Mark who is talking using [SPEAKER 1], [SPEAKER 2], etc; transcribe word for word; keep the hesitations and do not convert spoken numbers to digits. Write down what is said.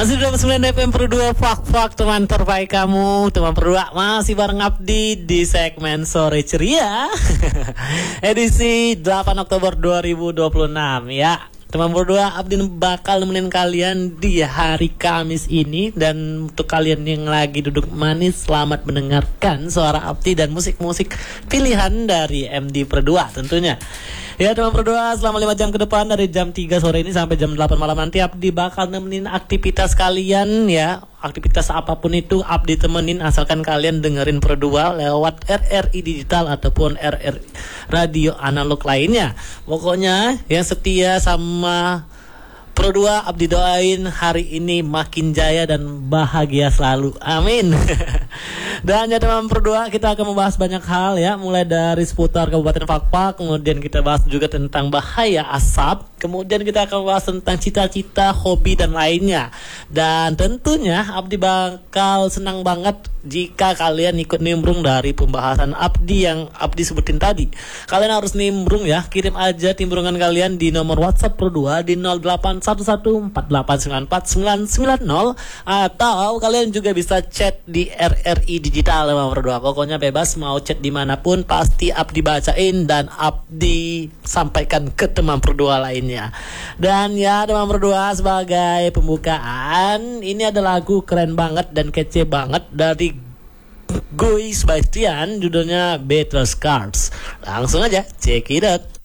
[SPEAKER 1] Masih dua puluh sembilan F M per dua, Fak-Fak teman terbaik kamu. Teman berdua masih bareng Abdi di segmen Sore Ceria edisi delapan Oktober dua ribu dua puluh enam ya. Teman berdua, Abdi bakal nemenin kalian di hari Kamis ini. Dan untuk kalian yang lagi duduk manis, selamat mendengarkan suara Abdi dan musik-musik pilihan dari M D Berdua tentunya. Ya teman berdua, selama lima jam ke depan dari jam tiga sore ini sampai jam delapan malam nanti Abdi bakal nemenin aktivitas kalian ya. Aktivitas apapun itu Abdi temenin, asalkan kalian dengerin Berdua lewat R R I digital ataupun R R I radio analog lainnya. Pokoknya yang setia sama Berdua, Abdi doain hari ini makin jaya dan bahagia selalu. Amin. Dan ya teman Berdua, kita akan membahas banyak hal ya, mulai dari seputar Kabupaten Fak-Fak, kemudian kita bahas juga tentang bahaya asap, kemudian kita akan bahas tentang cita-cita, hobi dan lainnya. Dan tentunya Abdi bakal senang banget jika kalian ikut nimbrung dari pembahasan Abdi yang Abdi sebutin tadi. Kalian harus nimbrung ya, kirim aja timbrungan kalian di nomor WhatsApp Berdua di nol delapan satu satu empat delapan sembilan empat sembilan sembilan nol, atau kalian juga bisa chat di R R I digital teman Berdua. Pokoknya bebas, mau chat dimanapun pasti Abdi bacain dan Abdi sampaikan ke teman Berdua lainnya. Dan ya teman Berdua, sebagai pembukaan, ini ada lagu keren banget dan kece banget dari Guy Sebastian, judulnya Better Scars. Langsung aja check it out.